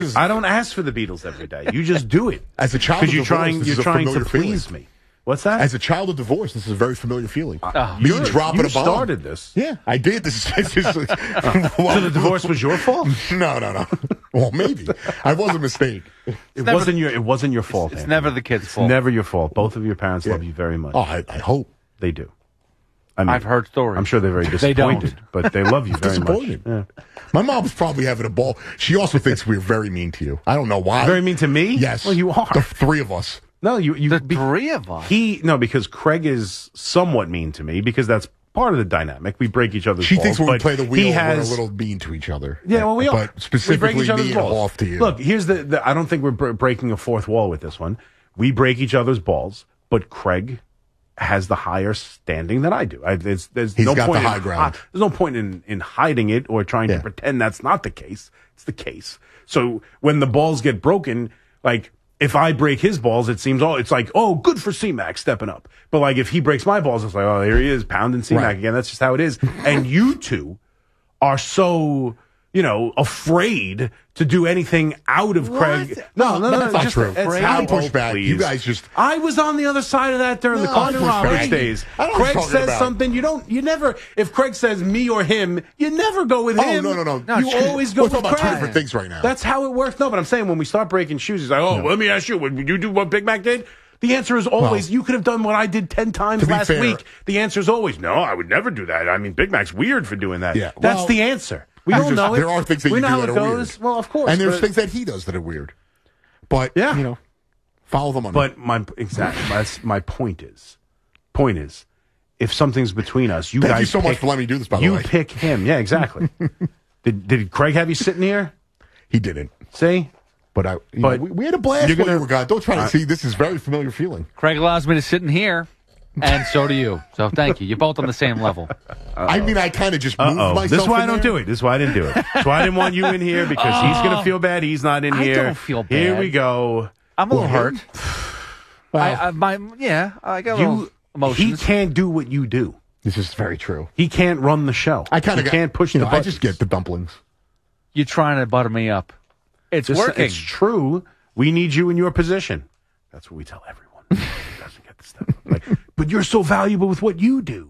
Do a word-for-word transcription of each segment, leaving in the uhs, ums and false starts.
I don't ask for the Beatles every day. You just do it. As a child because of you're divorce, trying, this you're is a trying to familiar please feeling. me. What's that? As a child of divorce, this is a very familiar feeling. Uh, Me dropping you a bomb. started this. Yeah, I did. This is, this is uh, so the divorce was your fault? No, no, no. Well, maybe. I was a mistake. It never, wasn't your. It wasn't your fault. It's, it's Anthony. never the kid's it's fault. Never your fault. Both of your parents Yeah. love you very much. Oh, I, I hope they do. I mean, I've heard stories. I'm sure they're very They disappointed, don't. but they love you very disappointed. much. Yeah. My mom's probably having a ball. She also thinks we're very mean to you. I don't know why. Very mean to me? Yes. Well, you are. The three of us. No, you. you The be, three of us. He no, because Craig is somewhat mean to me because that's part of the dynamic. We break each other's She balls. thinks when we but play the wheel, he has, we're a little mean to each other. Yeah, well, we are. But specifically we break each other's me balls. off to you. Look, here's the, the. I don't think we're br- breaking a fourth wall with this one. We break each other's balls, but Craig has the higher standing than I do. I, there's there's He's no got point the high in, ground. There's no point in, in hiding it or trying Yeah. to pretend that's not the case. It's the case. So when the balls get broken, like if I break his balls, it seems oh, it's like oh, good for C-Mac stepping up. But like if he breaks my balls, it's like oh, here he is pounding C-Mac Right. again. That's just how it is. And you two are so. You know, afraid to do anything out of Craig. No, no, no, that's not just, true. It's Craig, how I push back. please. You guys just- I was on the other side of that during the No, Carter I push Roberts back. days. I don't know what Craig you're says talking about. something you don't. You never. If Craig says me or him, you never go with Oh, him. no, no, no. No, You it's- always go we're with talking about two Craig. different things right now. That's how it works. No, but I'm saying when we start breaking shoes, he's like, oh, well, let me ask you, would you do what Big Mac did? The answer is always, Well, you could have done what I did ten times to be last fair- week. The answer is always, no, I would never do that. I mean, Big Mac's weird for doing that. Yeah, That's well, the answer. We There's all just- know it. There are things that we you know do how that it are goes. weird. Well, of course. And there's but- things that he does that are weird. But, Yeah. you know, follow the money. But my exactly my, my point is, point is, if something's between us, you Thank guys you so pick, much for letting me do this, by the you way. pick him. Yeah, exactly. did did Craig have you sitting here? He didn't. See, But, I, you But know, we, we had a blast you're when gonna- you were gone. Don't try to I- see. This is very familiar feeling. Craig allows me to sit in here, and so do you. So thank you. You're both on the same level. I mean, I kind of just moved Uh-oh. myself This is why I in don't there. do it. This is why I didn't do it. That's why I didn't want you in here because he's going to feel bad. He's not in I here. don't feel Here bad. we go. I'm a little Well, hurt. Well, I, I, my, yeah, I got a little You, he emotions. can't do what you do. this is very true. He can't run the show. I kind he of can't push you the know, I buttons. just get the dumplings. You're trying to butter me up. It's Just- working. It's true. We need you in your position. That's what we tell everyone. Who doesn't get the stuff. Like, but you're so valuable with what you do.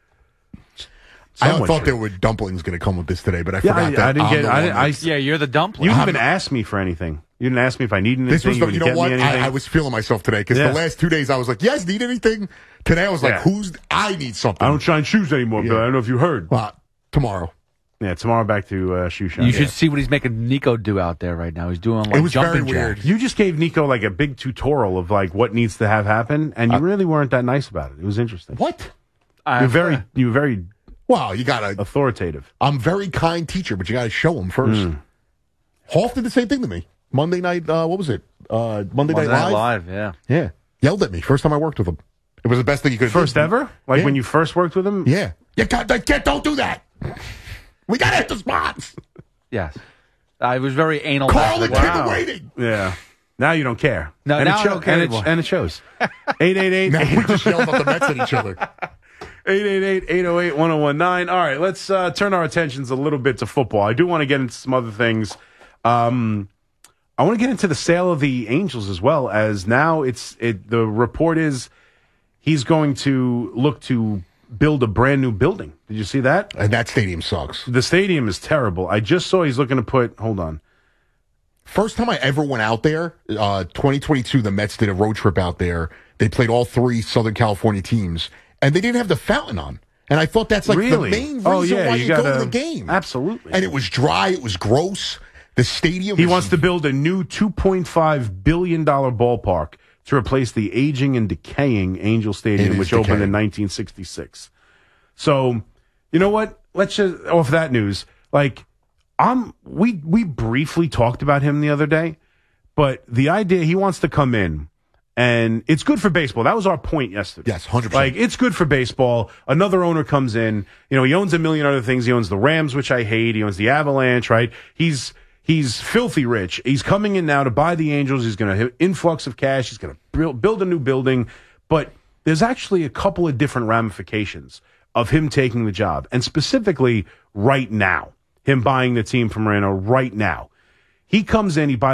I Somewhat thought true. there were dumplings going to come with this today, but I Yeah, forgot I, that. I didn't I'm get. the I, one didn't, I, that- yeah, you're the dumpling. you didn't I'm- even ask me for anything. You didn't ask me if I needed anything. This was the, didn't you know get what? me anything. I, I was feeling myself today because Yeah. the last two days I was like, yes, need anything? Today I was like, Yeah. who's, I need something. I don't shine shoes anymore, Yeah. but I don't know if you heard. Well, tomorrow. Yeah, tomorrow back to uh, shoe shine. You Yeah. should see what he's making Nico do out there right now. He's doing like It was jumping very weird. jacks. You just gave Nico like a big tutorial of like what needs to have happen, and you really weren't that nice about it. It was interesting. What? I- You're very, you're very Well, you got to, authoritative. I'm a very kind teacher, but you got to show them first. Hmm. Hoff did the same thing to me. Monday night, uh, what was it? Uh, Monday, Monday Night Night Live? Live, yeah. Yeah. Yelled at me first time I worked with him. It was the best thing you could First ever, like Yeah. when you first worked with him. Yeah. You got that kid, don't do that. We got to hit the spots. Yes. I was very anal. Call the about kid that. in waiting. Yeah. Now you don't care. No, and now it I show- don't care and it, anymore. and it shows. eight eight eight, Now we just yelled at the Mets at each other. eight eight eight, eight oh eight, one oh one nine. All right, let's uh, turn our attentions a little bit to football. I do want to get into some other things. Um, I want to get into the sale of the Angels as well, as now it's it. The report is he's going to look to build a brand new building. Did you see that? And that stadium sucks. The stadium is terrible. I just saw he's looking to put. Hold on. First time I ever went out there, uh, twenty twenty-two, the Mets did a road trip out there. They played all three Southern California teams, and they didn't have the fountain on. And I thought that's like Really? the main reason Oh, yeah, why you you, go gotta- to the game. absolutely. And it was dry. It was gross. The stadium. He is- wants to build a new two point five billion dollars ballpark to replace the aging and decaying Angel It Stadium, is which opened decaying. in nineteen sixty-six. So, you know what? Let's just, off that news, like, I'm, we, we briefly talked about him the other day, but the idea he wants to come in, and it's good for baseball. That was our point yesterday. Yes, one hundred percent. Like, it's good for baseball. Another owner comes in. You know, he owns a million other things. He owns the Rams, which I hate. He owns the Avalanche, right? He's he's filthy rich. He's coming in now to buy the Angels. He's going to have influx of cash. He's going to build, build a new building. But there's actually a couple of different ramifications of him taking the job, and specifically right now, him buying the team from Moreno right now. He comes in, he buys